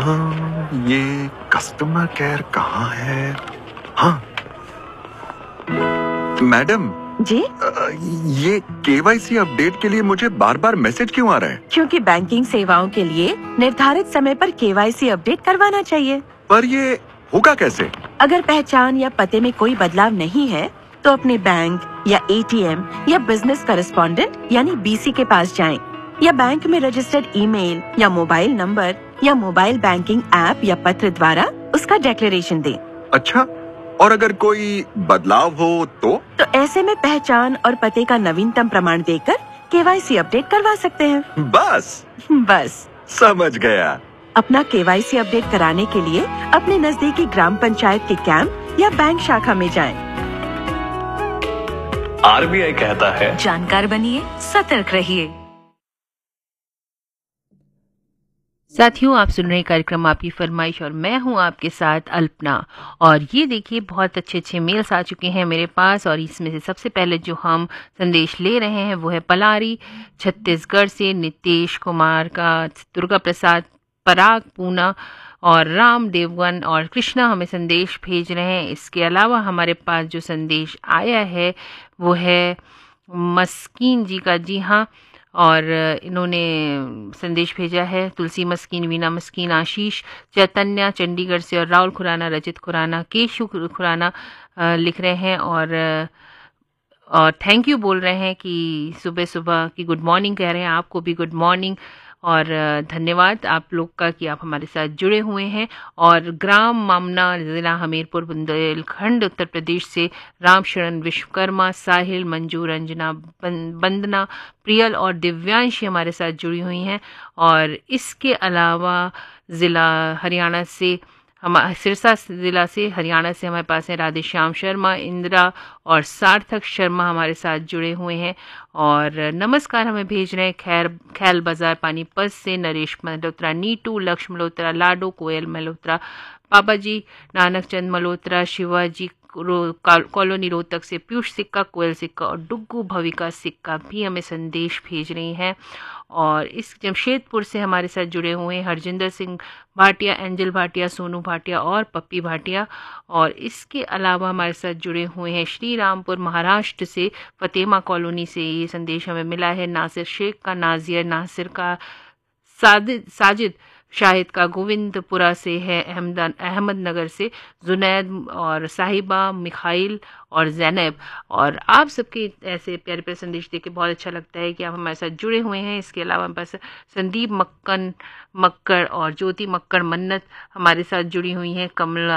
ये customer care कहाँ है? हाँ मैडम जी, ये केवाईसी अपडेट के लिए मुझे बार बार मैसेज क्यों आ रहा है? क्योंकि बैंकिंग सेवाओं के लिए निर्धारित समय पर केवाईसी अपडेट करवाना चाहिए। पर ये होगा कैसे? अगर पहचान या पते में कोई बदलाव नहीं है, तो अपने बैंक या एटीएम या बिजनेस करेस्पॉन्डेंट यानी बीसी के पास जाएं, या बैंक में रजिस्टर्ड ईमेल या मोबाइल नंबर या मोबाइल बैंकिंग ऐप या पत्र द्वारा उसका डिक्लेरेशन दें। अच्छा, और अगर कोई बदलाव हो तो ऐसे में पहचान और पते का नवीनतम प्रमाण देकर केवाईसी अपडेट करवा सकते हैं। बस समझ गया। अपना केवाईसी अपडेट कराने के लिए अपने नजदीकी ग्राम पंचायत के कैंप या बैंक शाखा में जाएं। आरबीआई कहता है, जानकार बनिए, सतर्क रहिए। साथियों, आप सुन रहे हैं कार्यक्रम आपकी फरमाइश और मैं हूं आपके साथ अल्पना। और ये देखिए, बहुत अच्छे अच्छे मेल्स आ चुके हैं मेरे पास और इसमें से सबसे पहले जो हम संदेश ले रहे हैं वो है पलारी छत्तीसगढ़ से नितेश कुमार का। दुर्गा प्रसाद पराग पूना और राम देवगन और कृष्णा हमें संदेश भेज रहे हैं। इसके अलावा हमारे पास जो संदेश आया है वो है मस्कीन जी का। जी हाँ, और इन्होंने संदेश भेजा है तुलसी मस्कीन, वीना मस्कीन, आशीष चैतन्य चंडीगढ़ से और राहुल खुराना, रचित खुराना, केशु खुराना लिख रहे हैं और थैंक यू बोल रहे हैं कि सुबह सुबह की गुड मॉर्निंग कह रहे हैं। आपको भी गुड मॉर्निंग और धन्यवाद आप लोग का कि आप हमारे साथ जुड़े हुए हैं। और ग्राम मामना, जिला हमीरपुर, बुंदेलखंड, उत्तर प्रदेश से राम शरण विश्वकर्मा, साहिल, मंजू, रंजना, बंदना, प्रियल और दिव्यांशी हमारे साथ जुड़ी हुई हैं। और इसके अलावा ज़िला हरियाणा से सिरसा जिला से हरियाणा से हमारे पास है राधेश्याम शर्मा, इंदिरा और सार्थक शर्मा हमारे साथ जुड़े हुए हैं। और नमस्कार हमें भेज रहे हैं खैल बाजार पानीपत से नरेश मल्होत्रा, नीटू, लक्ष्य मल्होत्रा, लाडो, कोयल मल्होत्रा, पापा जी, नानक चंद मल्होत्रा, शिवाजी कॉलोनी रोहतक से पीयूष सिक्का, कोयल सिक्का और डुग्गू भविका सिक्का भी हमें संदेश भेज रही हैं। और इस जमशेदपुर से हमारे साथ जुड़े हुए हैं हरजिंदर सिंह भाटिया, एंजल भाटिया, सोनू भाटिया और पप्पी भाटिया। और इसके अलावा हमारे साथ जुड़े हुए हैं श्री रामपुर महाराष्ट्र से फतेमा कॉलोनी से ये संदेश हमें मिला है नासिर शेख का, नाजियर नासिर का, साजिद शाहिद का, गोविंदपुरा से है, अहमदनगर से जुनैद और साहिबा, मिखाइल और जैनब। और आप सबके ऐसे प्यारे प्यारे संदेश देख के बहुत अच्छा लगता है कि आप हमारे साथ जुड़े हुए हैं। इसके अलावा हमारे पास संदीप मक्कड़ और ज्योति मक्कड़ मन्नत हमारे साथ जुड़ी हुई हैं, कमला